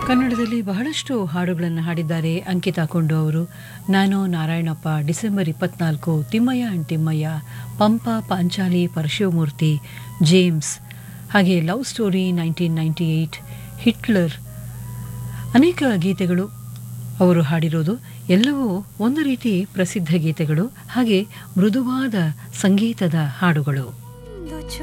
ಕನ್ನಡದಲ್ಲಿ ಬಹಳಷ್ಟು ಹಾಡುಗಳನ್ನು ಹಾಡಿದ್ದಾರೆ ಅಂಕಿತಾ ಕೊಂಡು ಅವರು. ನಾನು Narayanappa, December 24, Thimmaiah and Thimmaiah, Pampa, Panchali, Parashivamurthy, James, ಹಾಗೆ ಲವ್ ಸ್ಟೋರಿ 1998, ಹಿಟ್ಲರ್, ಅನೇಕ ಗೀತೆಗಳು ಅವರು ಹಾಡಿರೋದು. ಎಲ್ಲವೂ ಒಂದು ರೀತಿ ಪ್ರಸಿದ್ಧ ಗೀತೆಗಳು, ಹಾಗೆ ಮೃದುವಾದ ಸಂಗೀತದ ಹಾಡುಗಳು.